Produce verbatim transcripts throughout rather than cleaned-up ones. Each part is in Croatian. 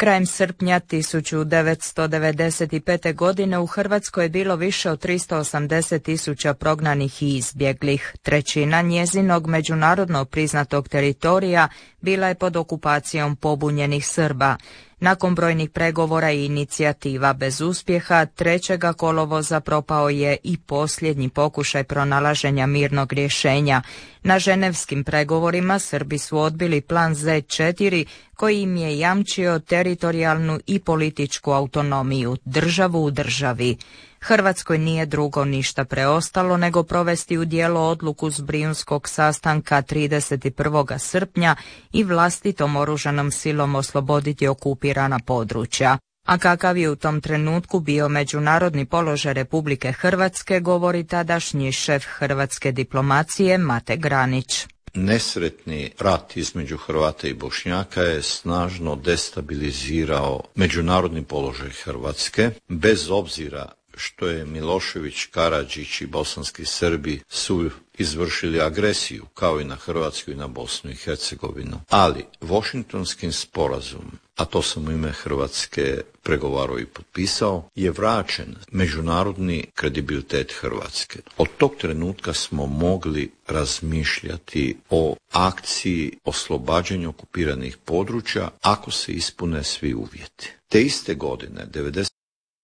Krajem srpnja tisuću devetsto devedeset pete. godine u Hrvatskoj je bilo više od tristo osamdeset tisuća prognanih i izbjeglih. Trećina njezinog međunarodno priznatog teritorija bila je pod okupacijom pobunjenih Srba. Nakon brojnih pregovora i inicijativa bez uspjeha, trećeg kolovoza propao je i posljednji pokušaj pronalaženja mirnog rješenja. Na ženevskim pregovorima Srbi su odbili plan zet četiri koji im je jamčio teritorijalnu i političku autonomiju, državu u državi. Hrvatskoj nije drugo ništa preostalo nego provesti u djelo odluku s Brijunskog sastanka trideset prvog srpnja i vlastitom oružanom silom osloboditi okupirana područja. A kakav je u tom trenutku bio međunarodni položaj Republike Hrvatske, govori tadašnji šef hrvatske diplomacije Mate Granić. Nesretni rat između Hrvata i Bošnjaka je snažno destabilizirao međunarodni položaj Hrvatske, bez obzira što je Milošević, Karadžić i bosanski Srbi su izvršili agresiju, kao i na Hrvatsku i na Bosnu i Hercegovinu. Ali Washingtonskim sporazumom, a to sam u ime Hrvatske pregovarao i potpisao, je vraćen međunarodni kredibilitet Hrvatske. Od tog trenutka smo mogli razmišljati o akciji oslobađanja okupiranih područja ako se ispune svi uvjeti. Te iste godine, devedeset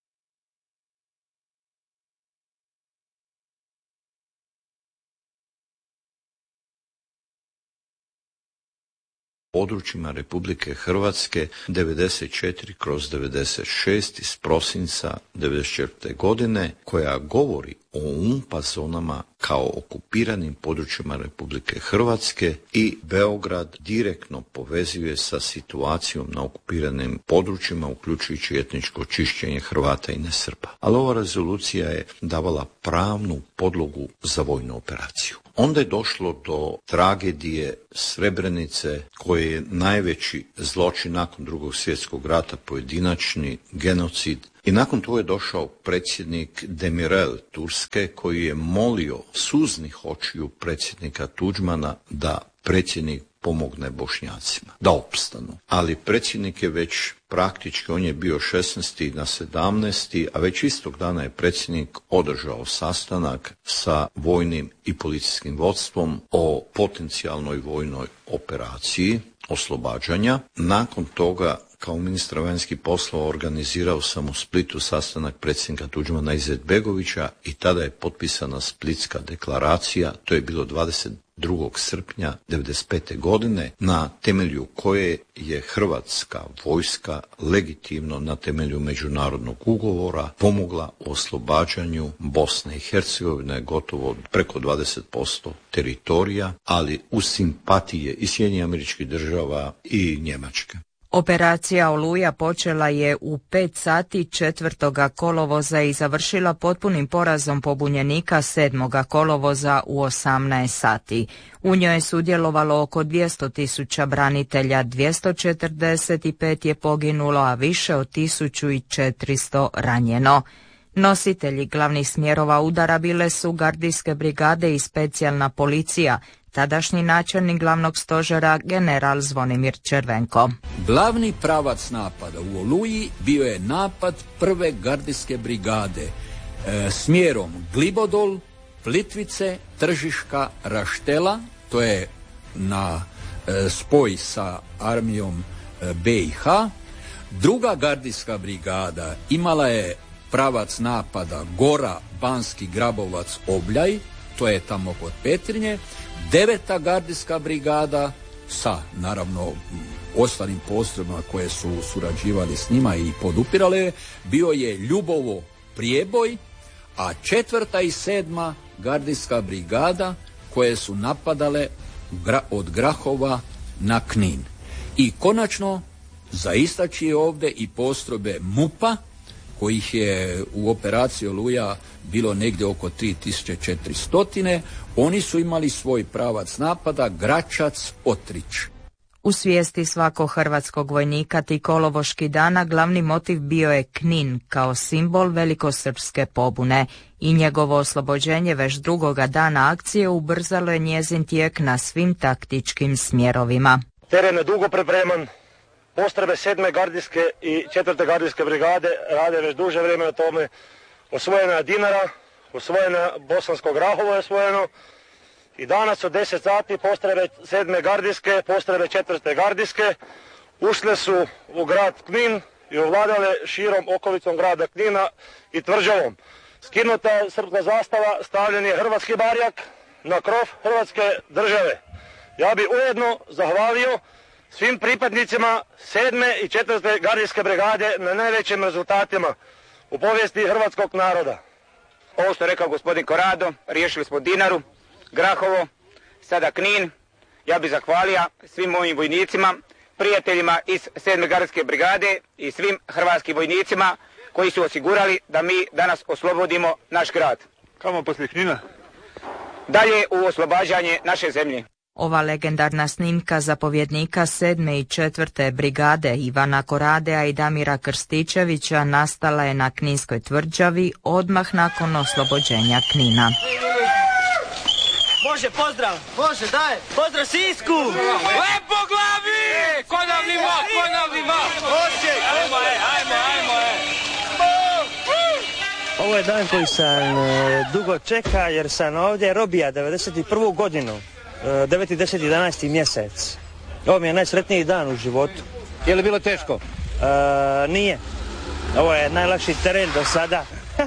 područjima Republike Hrvatske devedeset četiri kroz devedeset šest iz prosinca devedeset četvrte. godine, koja govori o umpa zonama kao okupiranim područjima Republike Hrvatske i Beograd direktno povezuje sa situacijom na okupiranim područjima, uključujući etničko čišćenje Hrvata i nesrba. Ali ova rezolucija je davala pravnu podlogu za vojnu operaciju. Onda je došlo do tragedije Srebrenice, koji je najveći zločin nakon drugog svjetskog rata, pojedinačni genocid. I nakon toga je došao predsjednik Demirel Turske, koji je molio suznih očiju predsjednika Tuđmana da predsjednik pomogne Bošnjacima, da opstanu. Ali predsjednik je već praktički, on je bio šesnaesti na sedamnaesti. a već istog dana je predsjednik održao sastanak sa vojnim i policijskim vodstvom o potencijalnoj vojnoj operaciji oslobađanja. Nakon toga, kao ministar vanjskih poslova, organizirao sam u Splitu sastanak predsjednika Tuđmana Izetbegovića i tada je potpisana Splitska deklaracija. To je bilo dvadeset drugog srpnja devedeset pete. godine, na temelju koje je Hrvatska vojska legitimno na temelju međunarodnog ugovora pomogla u oslobađanju Bosne i Hercegovine, gotovo preko dvadeset posto teritorija, ali uz simpatije i Sjedinjenih Američkih Država i Njemačke. Operacija Oluja počela je u pet sati četvrtog kolovoza i završila potpunim porazom pobunjenika sedmog kolovoza u osamnaest sati. U njoj je sudjelovalo oko dvjesto tisuća branitelja, dvjesto četrdeset pet je poginulo, a više od tisuću četiristo ranjeno. Nositelji glavnih smjerova udara bile su gardijske brigade i specijalna policija, tadašnji načelnik glavnog stožera general Zvonimir Červenko. Glavni pravac napada u Oluji bio je napad prve gardijske brigade e, smjerom Glibodol, Plitvice, Tržiška, Raštela, to je na e, spoj sa armijom e, be i ha. Druga gardijska brigada imala je pravac napada Gora, Banski, Grabovac, Obljaj, to je tamo kod Petrinje. Deveta gardijska brigada sa, naravno, ostalim postrojbama koje su surađivali s njima i podupirale, bio je Ljubovo, Prijeboj, a četvrta i sedma gardijska brigada koje su napadale od Grahova na Knin. I konačno, za istaći je ovdje i postrojbe mupa, kojih je u operaciji Oluja bilo negdje oko tri tisuće četiristo. Oni su imali svoj pravac napada Gračac, Otrić. U svijesti svakog hrvatskog vojnika ti kolovoški dana glavni motiv bio je Knin kao simbol velikosrpske pobune i njegovo oslobođenje već drugoga dana akcije ubrzalo je njezin tijek na svim taktičkim smjerovima. Teren je dugo pripreman, postrojbe sedme gardijske i četvrte gardijske brigade rade već duže vrijeme na tome. Osvojena je Dinara, osvojena je Bosansko Grahovo je osvojeno i danas od deset sati postrojbe sedme gardijske, postrojbe četvrte gardijske ušle su u grad Knin i ovladale širom okolicom grada Knina i tvrđavom. Skinuta je srpska zastava, stavljen je hrvatski barjak na krov Hrvatske države. Ja bih ujedno zahvalio svim pripadnicima sedme i četvrte gardijske brigade na najvećim rezultatima u povijesti hrvatskog naroda. Ovo što je rekao gospodin Korado, riješili smo Dinaru, Grahovo, sada Knin. Ja bih zahvalio svim mojim vojnicima, prijateljima iz sedme gardijske brigade i svim hrvatskim vojnicima koji su osigurali da mi danas oslobodimo naš grad. Kamo poslije Knina? Dalje u oslobađanje naše zemlje. Ova legendarna snimka zapovjednika sedme i četvrte brigade Ivana Koradea i Damira Krstičevića nastala je na Kninskoj tvrđavi odmah nakon oslobođenja Knina. Može, pozdrav! Može, daj! Pozdrav Sisku! Lepo glavi! E, ko nam nivo, ko nam nivo! Hoće! Ajmo, e, ajmo, ajmo, e! Ovo je dan koji sam e, dugo čeka jer sam ovdje robija devedeset prvu godinu. deveti, deseti, jedanaesti mjesec. Ovo mi je najsretniji dan u životu. Je li bilo teško? E, nije. Ovo je najlakši teren do sada.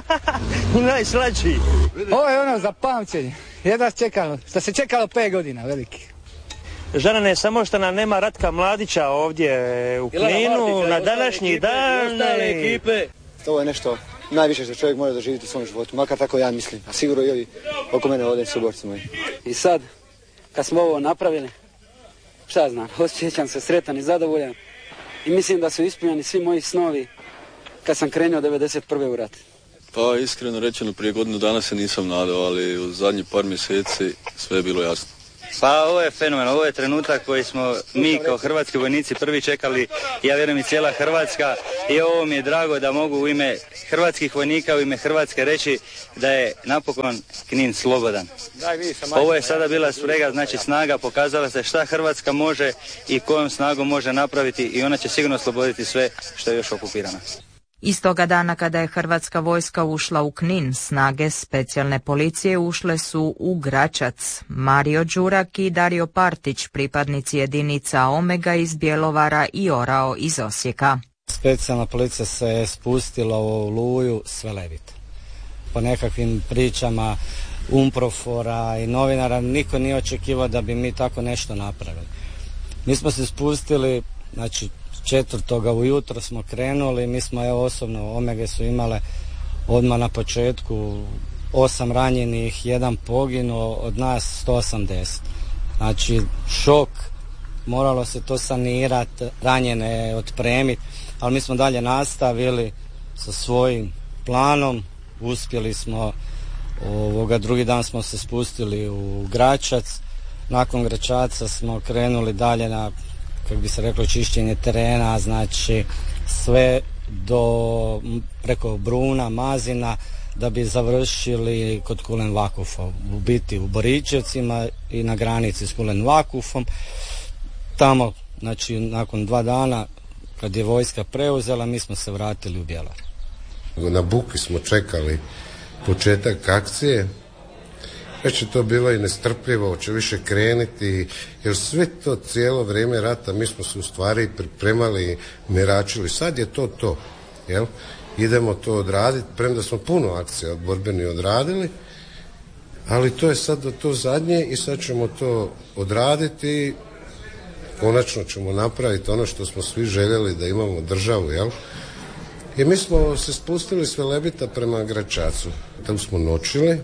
Najslađi. Ovo je ono za pamćenje. Jedva čekalo, što se čekalo pet godina, veliki. Žarane, samo što nam nema Ratka Mladića ovdje u Kninu na današnji dan. Ovo je nešto najviše što čovjek mora doživjeti u svom životu, makar tako ja mislim. A sigurno i ovi oko mene ovdje suborci moji. I sad, kad smo ovo napravili, šta znam, osjećam se sretan i zadovoljan i mislim da su ispunjeni svi moji snovi kad sam krenuo devedeset prve u rat. Pa iskreno rečeno, prije godinu dana se nisam nadao, ali u zadnjih par mjeseci sve je bilo jasno. Pa ovo je fenomen, ovo je trenutak koji smo mi kao hrvatski vojnici prvi čekali, ja vjerujem i cijela Hrvatska, i ovo mi je drago da mogu u ime hrvatskih vojnika, u ime Hrvatske reći da je napokon Knin slobodan. Ovo je sada bila sprega, znači snaga, pokazala se šta Hrvatska može i kojom snagom može napraviti i ona će sigurno osloboditi sve što je još okupirano. Istoga dana kada je hrvatska vojska ušla u Knin, snage specijalne policije ušle su u Gračac. Mario Đurak i Dario Partić, pripadnici jedinica Omega iz Bjelovara i Orao iz Osijeka. Specijalna policija se je spustila u Oluju s Velebita. Po nekakvim pričama Umprofora i novinara niko nije očekivao da bi mi tako nešto napravili. Mi smo se spustili, znači četvrtoga ujutro smo krenuli, mi smo, evo osobno, Omege su imale odmah na početku osam ranjenih, jedan poginuo, od nas sto osamdeset. Znači šok, moralo se to sanirati, ranjene otpremiti, ali mi smo dalje nastavili sa svojim planom, uspjeli smo, ovoga, drugi dan smo se spustili u Gračac, nakon Gračaca smo krenuli dalje na, kako bi se reklo, čišćenje terena, znači sve do preko Bruna, Mazina, da bi završili kod Kulen Vakufa, u biti u Boričevcima i na granici s Kulen Vakufom. Tamo, znači nakon dva dana kad je vojska preuzela, mi smo se vratili u Bjelar. Na Buki smo čekali početak akcije. Već je to bilo i nestrpljivo, hoće više krenuti, jer sve to cijelo vrijeme rata mi smo se u stvari pripremali, miračili. Sad je to to, jel? Idemo to odraditi, premda smo puno akcija od borbeni odradili, ali to je sad to zadnje i sad ćemo to odraditi. Konačno ćemo napraviti ono što smo svi željeli, da imamo državu, jel? I mi smo se spustili s Velebita prema Gračacu. Tam smo noćili.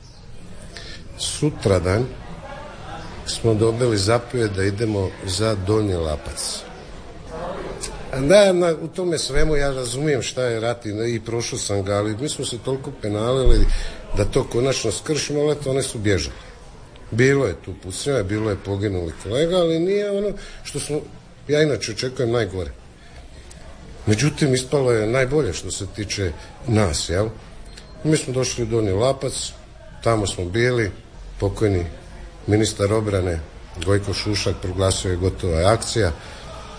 Sutradan smo dobili zapovjed da idemo za Donji Lapac. Da, na, u tome svemu ja razumijem šta je rat i, i prošao sam ga, ali mi smo se toliko penalili da to konačno skršimo, ali to one su bježali. Bilo je tu pucnjava, bilo je poginuli kolega, ali nije ono što smo, ja inače očekujem najgore. Međutim, ispalo je najbolje što se tiče nas, jel? Mi smo došli u Donji Lapac, tamo smo bili, pokojni ministar obrane Gojko Šušak proglasio je gotova akcija.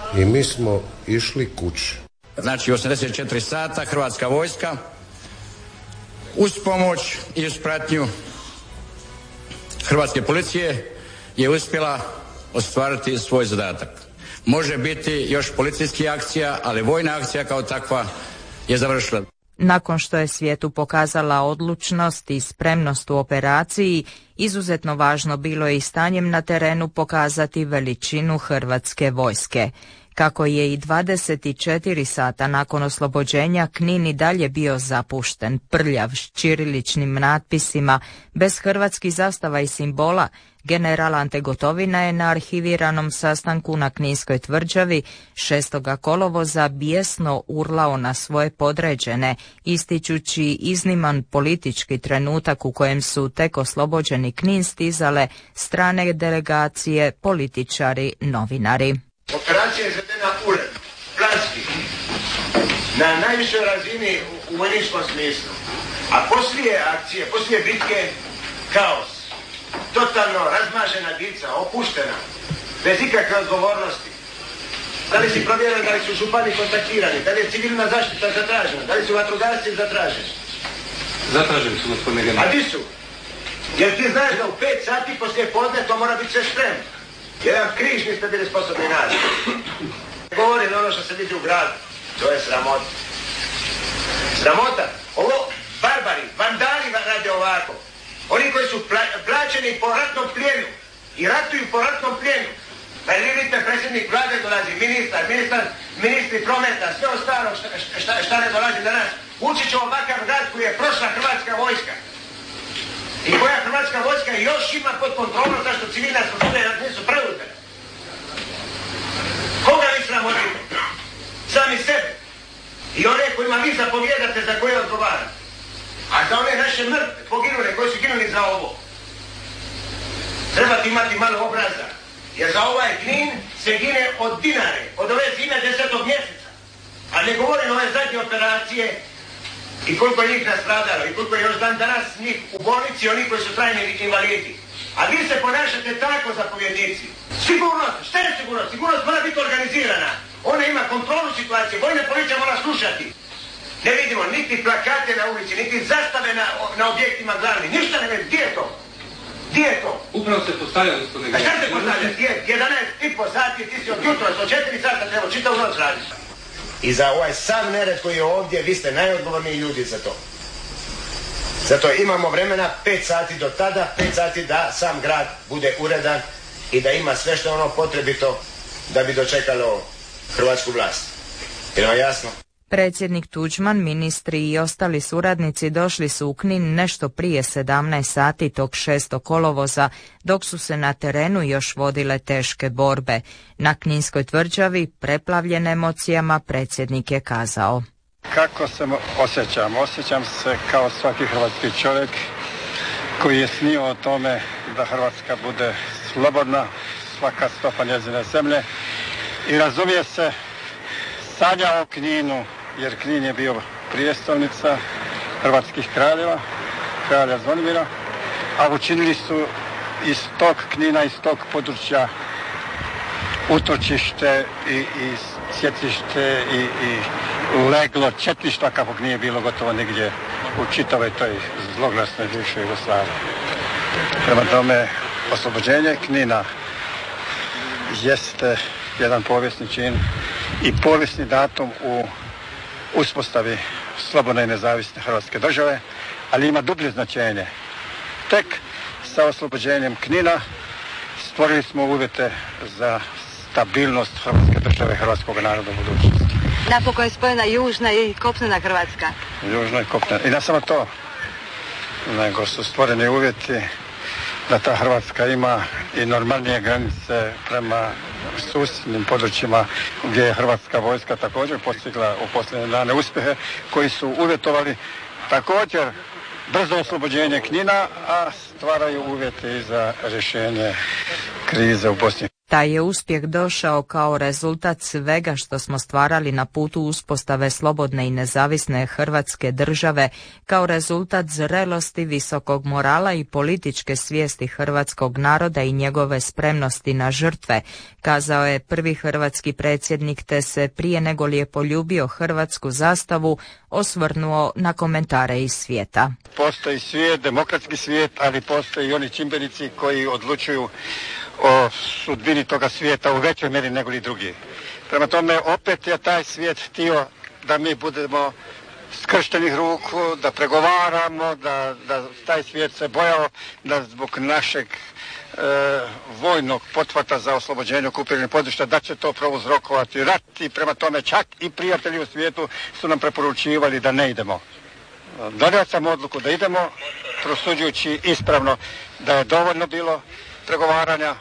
i mi smo išli kući. Znači osamdeset četiri sata Hrvatska vojska uz pomoć i uz pratnju Hrvatske policije je uspjela ostvariti svoj zadatak. Može biti još policijskih akcija, ali vojna akcija kao takva je završila. Nakon što je svijetu pokazala odlučnost i spremnost u operaciji, izuzetno važno bilo je i stanjem na terenu pokazati veličinu Hrvatske vojske. Kako je i dvadeset četiri sata nakon oslobođenja Knin i dalje bio zapušten, prljav, s ćiriličnim natpisima, bez hrvatskih zastava i simbola, general Ante Gotovina je na arhiviranom sastanku na Kninskoj tvrđavi šestoga kolovoza bijesno urlao na svoje podređene, ističući izniman politički trenutak u kojem su tek oslobođeni Knin stizale strane delegacije, političari, novinari. Operacija je izvedena uredno, planski, na najvišoj razini u, u vojničkom smislu. A poslije akcije, poslije bitke, kaos. Totalno razmažena dica, opuštena, bez ikakve odgovornosti. Da li si provjerili da li su župani kontaktirani, da li je civilna zaštita zatražena, da li su vatrogasci zatraženi? Zatraženi su, gospodine general. A di su? Jer ti znaš da u pet sati poslije podne to mora biti sve spremno. Jedan križ niste bili sposobni naći. Govorim ono što se vidi u gradu. To je sramota. Sramota. Ovo barbari, vandali rade ovako. Oni koji su pla- plaćeni po ratnom plijenu i ratuju po ratnom plijenu. Pa vi vidite, predsjednik vlade dolazi, ministar, ministar, ministri prometa, sve ostalo šta, šta, šta ne dolazi do nas. Ući će ovakav rad koji je prošla Hrvatska vojska. I koja Hrvatska vojska još ima pod kontrolom zašto civilna struktura nisu preuzeli. Koga vi sramotite? Sami sebe. I one kojima vi zapovjedate za koje odgovarate. A za one naše mrtve, poginule, koji su ginuli za ovo. Trebate imati malo obraza. Jer za ovaj Knin se gine od Dinare, od ove zime desetog mjeseca. A ne govorim ove zadnje operacije i koliko je njih nastradalo i koliko je još dan danas njih u bolnici, oni koji su trajni invalidi. A vi se ponašate tako, zapovjednici. Sigurnost, šta je sigurnost? Sigurnost mora biti organizirana. Ona ima kontrolu situacije, vojna policija mora slušati. Ne vidimo niti plakate na ulici, niti zastave na, na objektima glavni. Ništa ne vidi. Gdje je to? Gdje je to? Upravo se postavlja, gospodine. A šta se postavlja? jedanaest i po sati, ti si od jutra, od četiri sata treba, čitav noć radiš. I za ovaj sam nered koji je ovdje, vi ste najodgovorniji ljudi za to. Zato imamo vremena pet sati do tada, pet sati da sam grad bude uredan i da ima sve što ono potrebito da bi dočekalo hrvatsku vlast. Je li vam jasno? Predsjednik Tuđman, ministri i ostali suradnici došli su u Knin nešto prije sedamnaest sati tog šestog kolovoza, dok su se na terenu još vodile teške borbe. Na Kninskoj tvrđavi, preplavljen emocijama, predsjednik je kazao: Kako se osjećam? Osjećam se kao svaki hrvatski čovjek koji je snio o tome da Hrvatska bude slobodna, svaka stopa njezine zemlje, i razumije se, sanja o Kninu, jer Knin je bio prijestolnica hrvatskih kraljeva, kralja Zvonimira, a učinili su iz tog Knina, iz tog područja utočište i, i sjecište i, i leglo četništva kakvog nije bilo gotovo nigdje u čitavoj toj zloglasnoj bivšoj Jugoslaviji. Prema tome, oslobođenje Knina jeste jedan povijesni čin i povijesni datum u uspostavi slobodne i nezavisne Hrvatske države, ali ima dublje značenje. Tek sa oslobođenjem Knina stvorili smo uvjete za stabilnost Hrvatske države i hrvatskog naroda u budućnosti. Napokon je spojena južna i kopnena Hrvatska. Južna i kopnena. I ne samo to, nego su stvoreni uvjeti da ta Hrvatska ima i normalnije granice prema susjednim područjima gdje je Hrvatska vojska također postigla u posljednje dane uspjehe koji su uvjetovali također brzo oslobođenje Knina, a stvaraju uvjete i za rješenje krize u Bosni. Taj je uspjeh došao kao rezultat svega što smo stvarali na putu uspostave slobodne i nezavisne Hrvatske države, kao rezultat zrelosti, visokog morala i političke svijesti hrvatskog naroda i njegove spremnosti na žrtve, kazao je prvi hrvatski predsjednik, te se prije nego li je poljubio hrvatsku zastavu osvrnuo na komentare iz svijeta. Postoji svijet, demokratski svijet, ali postoji i oni čimbenici koji odlučuju o sudbini toga svijeta u većoj mjeri nego li drugi. Prema tome, opet je taj svijet htio da mi budemo skrštenih ruku, da pregovaramo, da, da taj svijet se bojao da zbog našeg e, vojnog pothvata za oslobođenje okupiranih područja da će to prouzrokovati rat i prema tome čak i prijatelji u svijetu su nam preporučivali da ne idemo. Donio sam odluku da idemo, prosuđujući ispravno da je dovoljno bilo pregovaranja,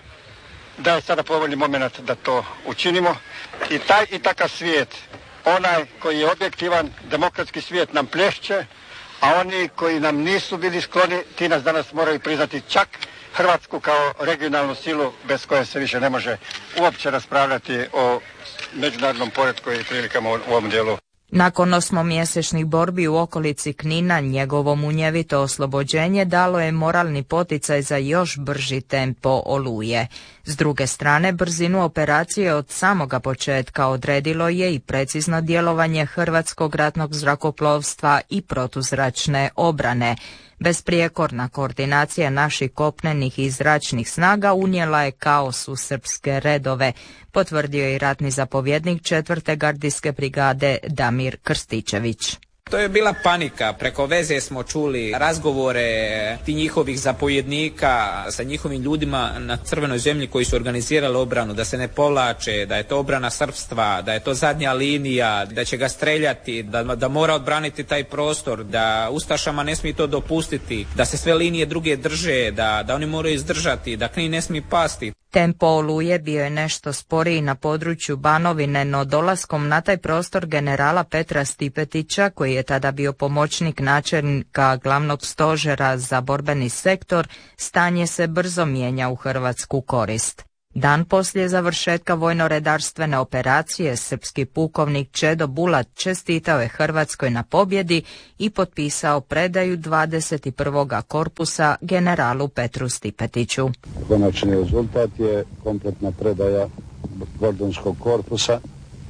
da je sada povoljni moment da to učinimo i taj i takav svijet, onaj koji je objektivan, demokratski svijet nam plješće, a oni koji nam nisu bili skloni, ti nas danas moraju priznati čak Hrvatsku kao regionalnu silu bez koje se više ne može uopće raspravljati o međunarodnom poretku i prilikama u ovom dijelu. Nakon osmomjesečnih borbi u okolici Knina, njegovo munjevito oslobođenje dalo je moralni poticaj za još brži tempo Oluje. S druge strane, brzinu operacije od samoga početka odredilo je i precizno djelovanje hrvatskog ratnog zrakoplovstva i protuzračne obrane. Besprijekorna koordinacija naših kopnenih i zračnih snaga unijela je kaos u srpske redove, potvrdio je i ratni zapovjednik četvrte gardijske brigade Damir Krstičević. To je bila panika, preko veze smo čuli razgovore ti njihovih zapovjednika sa njihovim ljudima na Crvenoj zemlji koji su organizirali obranu, da se ne povlače, da je to obrana srpstva, da je to zadnja linija, da će ga streljati, da, da mora odbraniti taj prostor, da ustašama ne smije to dopustiti, da se sve linije druge drže, da, da oni moraju izdržati, da Knin ne smije pasti. Tempo Oluje bio je nešto sporiji na području Banovine, no dolaskom na taj prostor generala Petra Stipetića, koji je tada bio pomoćnik načelnika glavnog stožera za borbeni sektor, stanje se brzo mijenja u hrvatsku korist. Dan poslije završetka vojno-redarstvene operacije, srpski pukovnik Čedo Bulat čestitao je Hrvatskoj na pobjedi i potpisao predaju dvadeset prvog korpusa generalu Petru Stipetiću. Konačni rezultat je kompletna predaja Gordonskog korpusa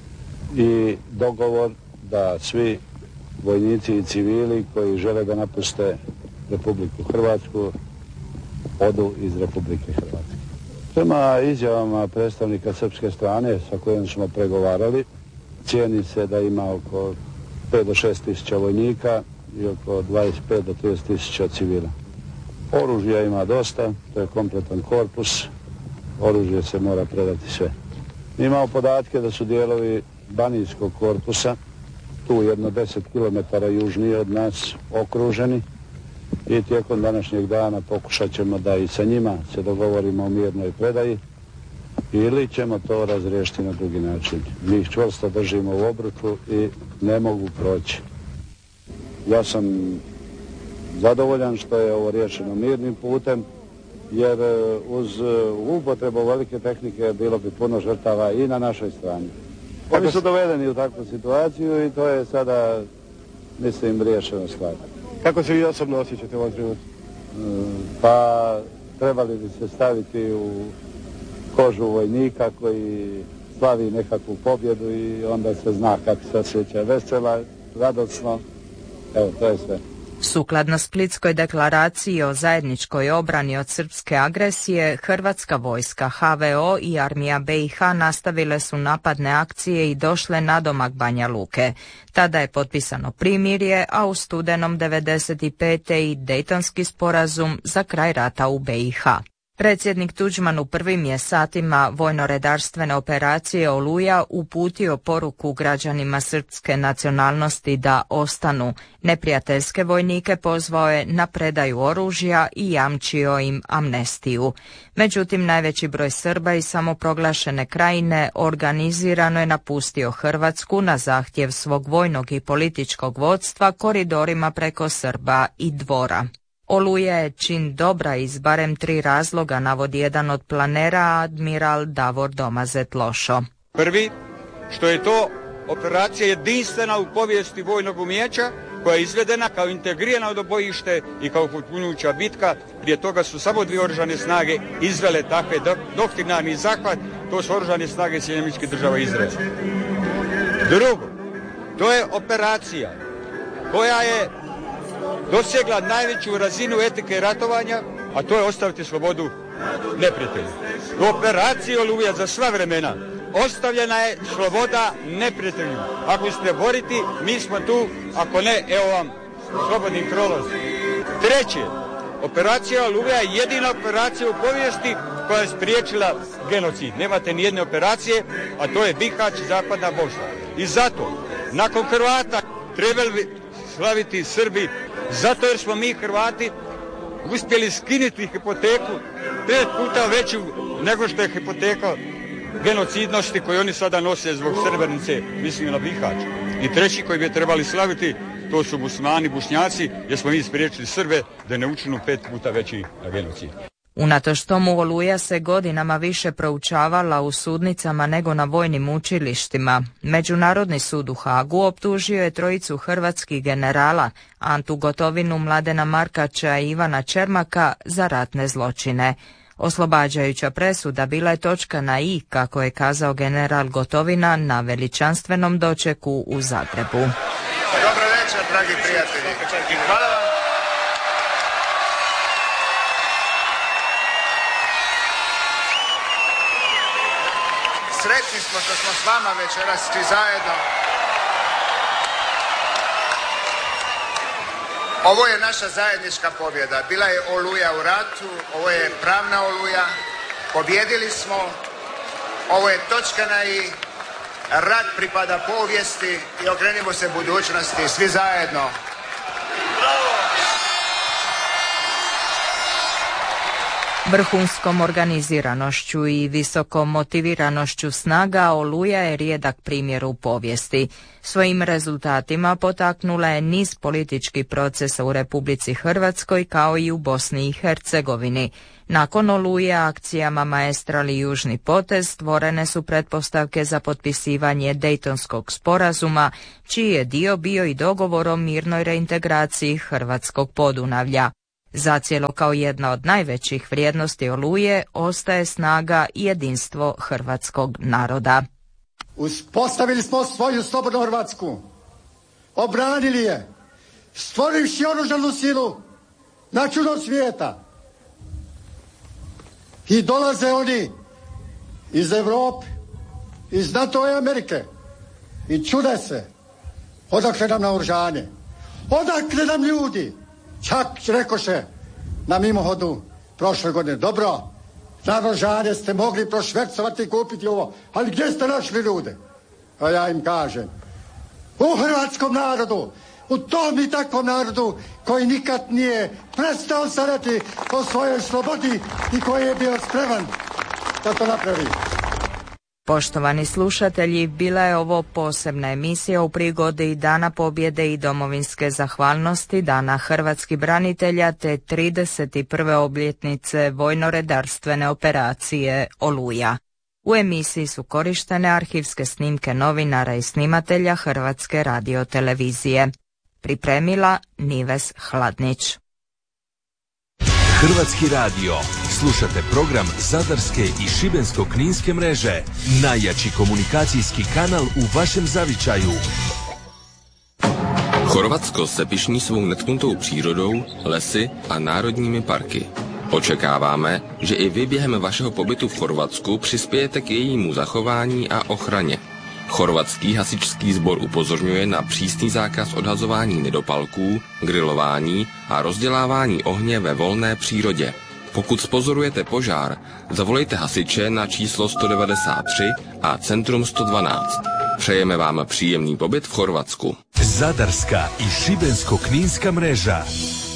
i dogovor da svi vojnici i civili koji žele da napuste Republiku Hrvatsku odu iz Republike Hrvatske. Prema izjavama predstavnika srpske strane sa kojim smo pregovarali, cijeni se da ima oko pet do šest tisuća vojnika i oko dvadeset pet do trideset tisuća civila. Oružja ima dosta, to je kompletan korpus, oružje se mora predati sve. Imamo podatke da su dijelovi Banijskog korpusa, tu jedno deset kilometara južnije od nas, okruženi i tijekom današnjeg dana pokušat ćemo da i sa njima se dogovorimo o mirnoj predaji ili ćemo to razriješiti na drugi način. Mi ih čvrsto držimo u obruču i ne mogu proći. Ja sam zadovoljan što je ovo riješeno mirnim putem, jer uz upotrebu velike tehnike bilo bi puno žrtava i na našoj strani. Oni su dovedeni u takvu situaciju i to je sada, mislim, riješena stvar. Kako se vi osobno osjećate u ovom trenutku? Pa trebali bi se staviti u kožu vojnika koji slavi nekakvu pobjedu i onda se zna kako se osjeća, vesela, radosno. Evo, to je sve. Sukladno Splitskoj deklaraciji o zajedničkoj obrani od srpske agresije, Hrvatska vojska, H V O i armija B i H nastavile su napadne akcije i došle nadomak Banja Luke. Tada je potpisano primirje, a u studenom devedeset pete i Dejtonski sporazum za kraj rata u B i H. Predsjednik Tuđman u prvim je satima vojno-redarstvene operacije Oluja uputio poruku građanima srpske nacionalnosti da ostanu. Neprijateljske vojnike pozvao je na predaju oružja i jamčio im amnestiju. Međutim, najveći broj Srba iz samoproglašene krajine organizirano je napustio Hrvatsku na zahtjev svog vojnog i političkog vodstva koridorima preko Srba i Dvora. Oluja je čin dobra iz barem tri razloga, navodi jedan od planera, admiral Davor Domazet-Lošo. Prvi, što je to operacija jedinstvena u povijesti vojnog umijeća, koja je izvedena kao integrirano bojište i kao potpunuća bitka. Prije toga su samo dvije oružane snage izvele takve doktrinarni zahvat, to su oružane snage Sjedinjenih Američkih Država i Izraela. Drugo, to je operacija koja je dosegla najveću razinu etike ratovanja, a to je ostaviti slobodu neprijatelju. U operaciji Oluja za sva vremena ostavljena je sloboda neprijatelju. Ako ste boriti, mi smo tu, ako ne, evo vam slobodni prolaz. Treće, operacija Oluja je jedina operacija u povijesti koja je spriječila genocid. Nemate ni jedne operacije, a to je Bihać, Zapadna Bosna. I zato, nakon Hrvata, trebali bi slaviti Srbi, zato jer smo mi Hrvati uspjeli skinuti hipoteku pet puta veću nego što je hipoteka genocidnosti koju oni sada nose zbog Srebrenice, mislim na Bihać. I treći koji bi trebali slaviti, to su Muslimani, Bošnjaci, jer smo mi spriječili Srbe da ne učinu pet puta veći genocid. Unatoč tomu Oluja se godinama više proučavala u sudnicama nego na vojnim učilištima. Međunarodni sud u Hagu optužio je trojicu hrvatskih generala, Antu Gotovinu, Mladena Markača i Ivana Čermaka, za ratne zločine. Oslobađajuća presuda bila je točka na i, kako je kazao general Gotovina na veličanstvenom dočeku u Zagrebu. Dobro večer, dragi prijatelji. Hvala vam. Sretni smo što smo s vama večeras svi zajedno. Ovo je naša zajednička pobjeda. Bila je Oluja u ratu, ovo je pravna Oluja. Pobjedili smo. Ovo je točka na i. Rat pripada povijesti i okrenimo se budućnosti svi zajedno. Vrhunskom organiziranošću i visokom motiviranošću snaga Oluja je rijedak primjer u povijesti. Svojim rezultatima potaknula je niz političkih procesa u Republici Hrvatskoj kao i u Bosni i Hercegovini. Nakon Oluje akcijama Maestral i Južni potez stvorene su pretpostavke za potpisivanje Dejtonskog sporazuma, čiji je dio bio i dogovor o mirnoj reintegraciji Hrvatskog Podunavlja. Zacijelo kao jedna od najvećih vrijednosti Oluje ostaje snaga i jedinstvo hrvatskog naroda. Uspostavili smo svoju slobodnu Hrvatsku, obranili je, stvorivši oružanu silu na čudo svijeta. I dolaze oni iz Europe, iz NATO i Amerike i čude se odakle nam naoružanje, odakle nam ljudi. Čak rekoše na mimohodu prošle godine, dobro, naoružanje ste mogli prošvercovati i kupiti ovo, ali gdje ste našli ljude? A ja im kažem, u hrvatskom narodu, u tom i takvom narodu koji nikad nije prestao sanjati o svojoj slobodi i koji je bio spreman da to napravi. Poštovani slušatelji, bila je ovo posebna emisija u prigodi Dana pobjede i domovinske zahvalnosti, Dana hrvatskih branitelja te trideset prve obljetnice vojno-redarstvene operacije Oluja. U emisiji su korištene arhivske snimke novinara i snimatelja Hrvatske radiotelevizije. Pripremila Nives Hladnić. Hrvatski radio. Slušate program Zadarske i Šibensko-kninske mreže. Najjači komunikacijski kanal u vašem zavičaju. Chorvatsko se pyšní svou netknutou přírodou, lesy a národními parky. Očekáváme, že i vy během vašeho pobytu v Chorvatsku přispějete k jejímu zachování a ochraně. Chorvatský hasičský sbor upozorňuje na přísný zákaz odhazování nedopalků, grilování a rozdělávání ohně ve volné přírodě. Pokud spozorujete požár, zavolejte hasiče na číslo sto devadesát tři a Centrum sto dvanáct. Přejeme vám příjemný pobyt v Chorvatsku. Zadarska i Šibensko-kninska mreža.